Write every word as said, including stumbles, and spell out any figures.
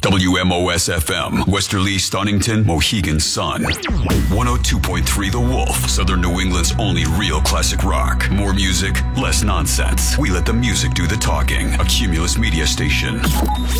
W M O S F M, Westerly, Stonington, Mohegan Sun. one oh two point three The Wolf, Southern New England's only real classic rock. More music, less nonsense. We let the music do the talking. A Cumulus media station.